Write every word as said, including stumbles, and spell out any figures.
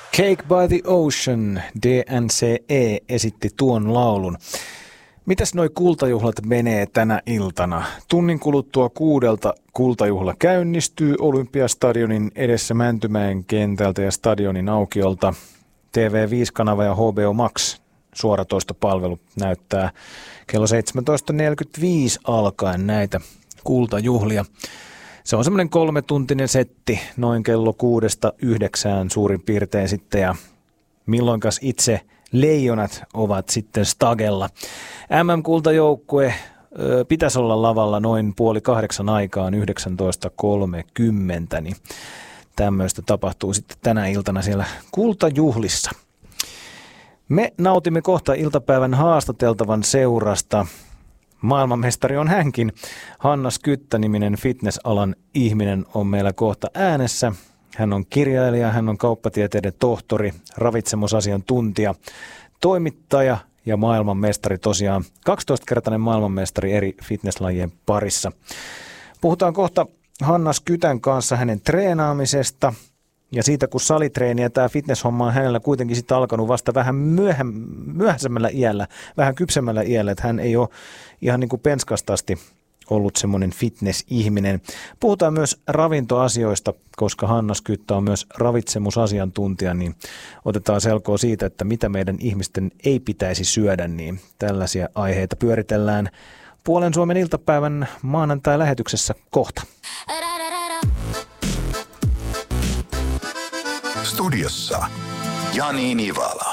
Cake by the Ocean, D N C E esitti tuon laulun. Mitäs noi kultajuhlat menee tänä iltana? Tunnin kuluttua kuudelta kultajuhla käynnistyy Olympiastadionin edessä Mäntymäen kentältä ja stadionin aukiolta. T V viisi-kanava ja H B O Max suoratoistopalvelu näyttää kello seitsemäntoista neljäkymmentäviisi alkaen näitä kultajuhlia. Se on semmoinen kolmetuntinen setti, noin kello kuudesta yhdeksään suurin piirtein sitten, ja milloinkas itse leijonat ovat sitten stagella. M M-kultajoukkue ö, pitäisi olla lavalla noin puoli kahdeksan aikaan yhdeksäntoista kolmekymmentä, niin tämmöistä tapahtuu sitten tänä iltana siellä kultajuhlissa. Me nautimme kohta iltapäivän haastateltavan seurasta. Maailmanmestari on hänkin. Hanna Skyttä-niminen fitnessalan ihminen on meillä kohta äänessä. Hän on kirjailija, hän on kauppatieteiden tohtori, ravitsemusasiantuntija, toimittaja ja maailmanmestari tosiaan. kaksitoistakertainen maailmanmestari eri fitnesslajien parissa. Puhutaan kohta Hanna Skytän kanssa hänen treenaamisesta ja siitä, kun salitreeni ja tämä fitnesshomma on hänellä kuitenkin sitten alkanut vasta vähän myöhä, myöhäisemmällä iällä, vähän kypsemmällä iällä, että hän ei ole ihan niin kuin penskasta asti ollut semmoinen fitness-ihminen. Puhutaan myös ravintoasioista, koska Hanna Skyttä on myös ravitsemusasiantuntija, niin otetaan selkoa siitä, että mitä meidän ihmisten ei pitäisi syödä, niin tällaisia aiheita pyöritellään Puolen Suomen iltapäivän maanantai-lähetyksessä kohta. Studiossa Jani Nivala.